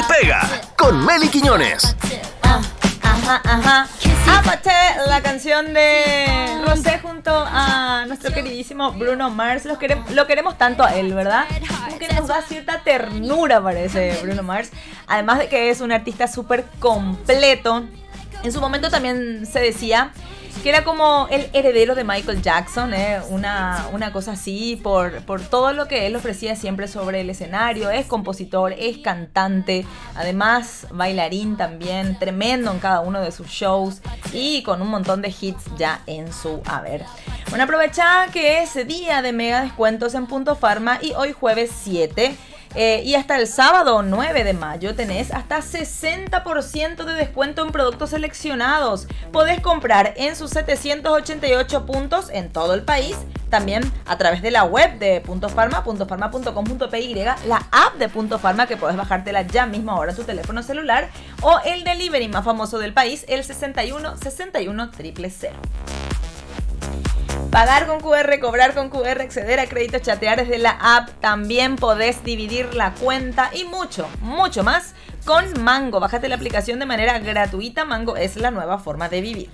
y Pega con Meli Quiñones. Ajá. Ámate, la canción de Rosé junto a nuestro queridísimo Bruno Mars. Lo queremos tanto a él, ¿verdad? Como que nos da cierta ternura, parece, Bruno Mars. Además de que es un artista súper completo. En su momento también se decía que era como el heredero de Michael Jackson, una cosa así, por todo lo que él ofrecía siempre sobre el escenario. Es compositor, es cantante, además bailarín también, tremendo en cada uno de sus shows y con un montón de hits ya en su haber. Bueno, aprovecha que es día de mega descuentos en Punto Pharma y hoy jueves 7 y hasta el sábado 9 de mayo tenés hasta 60% de descuento en productos seleccionados. Podés comprar en sus 788 puntos en todo el país. También a través de la web de Punto Pharma, puntopharma.com.py, la app de Punto Pharma que podés bajártela ya mismo ahora en tu teléfono celular, o el delivery más famoso del país, el 61 61 000. Pagar con QR, cobrar con QR, acceder a créditos, chatear desde la app. También podés dividir la cuenta y mucho más con Mango. Bájate la aplicación de manera gratuita. Mango es la nueva forma de vivir.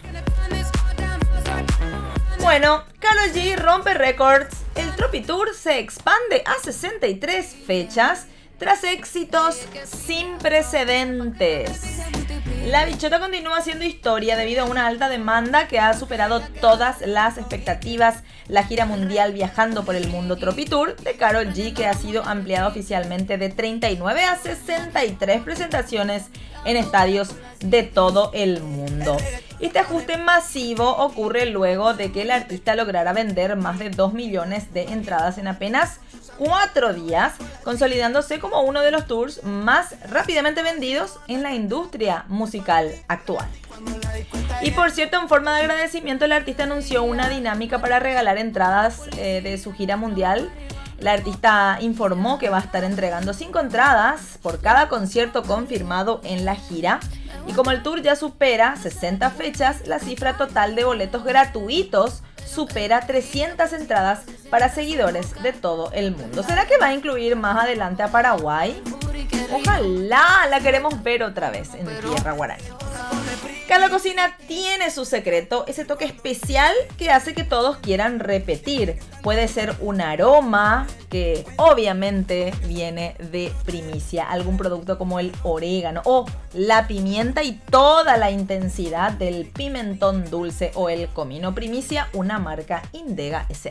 Bueno, Karol G rompe récords. El Tropi Tour se expande a 63 fechas tras éxitos sin precedentes. La bichota continúa haciendo historia debido a una alta demanda que ha superado todas las expectativas. La gira mundial Viajando por el Mundo Tropi Tour de Karol G, que ha sido ampliada oficialmente de 39 a 63 presentaciones en estadios de todo el mundo. Este ajuste masivo ocurre luego de que el artista lograra vender más de 2 millones de entradas en apenas 4 días, consolidándose como uno de los tours más rápidamente vendidos en la industria musical actual. Y por cierto, en forma de agradecimiento, el artista anunció una dinámica para regalar entradas de su gira mundial. La artista informó que va a estar entregando 5 entradas por cada concierto confirmado en la gira. Y como el tour ya supera 60 fechas, la cifra total de boletos gratuitos supera 300 entradas para seguidores de todo el mundo. ¿Será que va a incluir más adelante a Paraguay? Ojalá, la queremos ver otra vez en tierra guaraní. Cada cocina tiene su secreto, ese toque especial que hace que todos quieran repetir. Puede ser un aroma que obviamente viene de primicia, algún producto como el orégano o la pimienta y toda la intensidad del pimentón dulce o el comino. Primicia, una marca Indega S.A.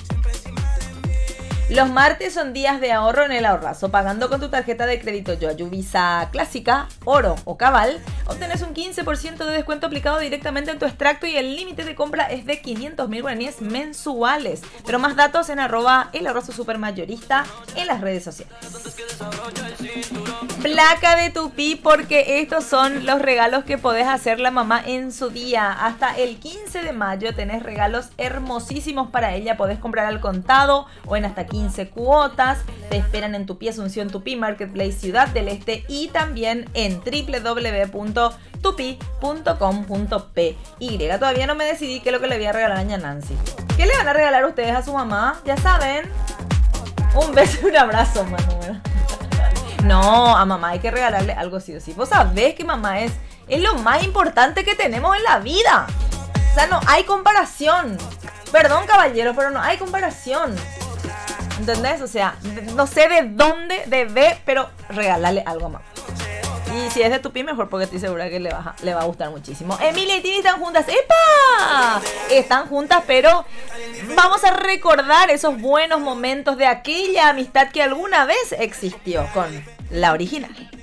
Los martes son días de ahorro en el Ahorrazo. Pagando con tu tarjeta de crédito Yoayu, Visa Clásica, Oro o Cabal, obtenés un 15% de descuento aplicado directamente en tu extracto y el límite de compra es de 500.000 guaraníes mensuales. Pero más datos en @elahorrazosupermayorista en las redes sociales. Placa de Tupí, porque estos son los regalos que podés hacer la mamá en su día. Hasta el 15 de mayo tenés regalos hermosísimos para ella. Podés comprar al contado o en hasta 15 cuotas. Te esperan en Tupí Asunción, Tupí Marketplace Ciudad del Este y también en www.tupi.com.py. Todavía no me decidí qué es lo que le voy a regalar a doña Nancy. ¿Qué le van a regalar ustedes a su mamá? Ya saben. Un beso y un abrazo, Manuel. No, a mamá hay que regalarle algo sí o sí. Vos sabés que mamá es lo más importante que tenemos en la vida. O sea, no hay comparación. Perdón, caballeros, pero no hay comparación. ¿Entendés? O sea, no sé de dónde debe, pero regalarle algo a mamá. Y si es de Tupí, mejor, porque estoy segura que le va a gustar muchísimo. Emilia y Tini están juntas. ¡Epa! Están juntas, pero vamos a recordar esos buenos momentos de aquella amistad que alguna vez existió con la original.